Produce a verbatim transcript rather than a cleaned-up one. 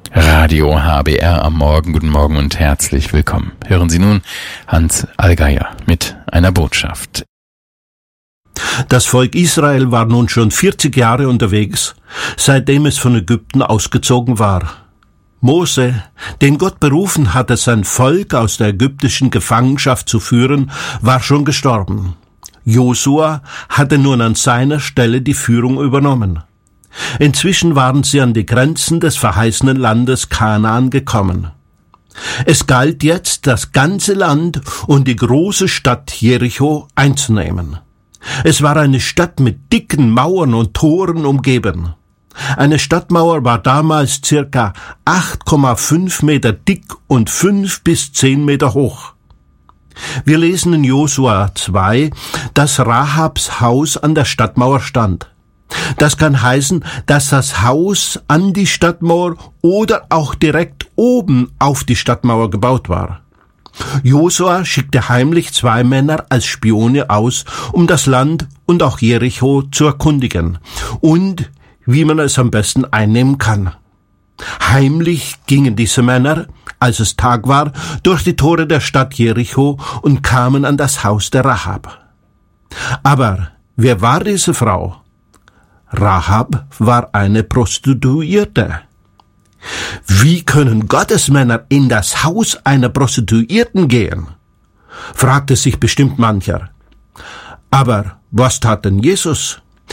Radio H B R am Morgen. Guten Morgen und herzlich willkommen. Hören Sie nun Hans Allgeier mit einer Botschaft. Das Volk Israel war nun schon vierzig Jahre unterwegs, seitdem es von Ägypten ausgezogen war. Mose, den Gott berufen hatte, sein Volk aus der ägyptischen Gefangenschaft zu führen, war schon gestorben. Josua hatte nun an seiner Stelle die Führung übernommen. Inzwischen waren sie an die Grenzen des verheißenen Landes Kanaan gekommen. Es galt jetzt, das ganze Land und die große Stadt Jericho einzunehmen. Es war eine Stadt mit dicken Mauern und Toren umgeben. Eine Stadtmauer war damals circa acht Komma fünf Meter dick und fünf bis zehn Meter hoch. Wir lesen in Josua zwei, dass Rahabs Haus an der Stadtmauer stand. Das kann heißen, dass das Haus an die Stadtmauer oder auch direkt oben auf die Stadtmauer gebaut war. Josua schickte heimlich zwei Männer als Spione aus, um das Land und auch Jericho zu erkundigen und wie man es am besten einnehmen kann. Heimlich gingen diese Männer, als es Tag war, durch die Tore der Stadt Jericho und kamen an das Haus der Rahab. Aber wer war diese Frau? Rahab war eine Prostituierte. Wie können Gottesmänner in das Haus einer Prostituierten gehen? Fragte sich bestimmt mancher. Aber was tat denn Jesus?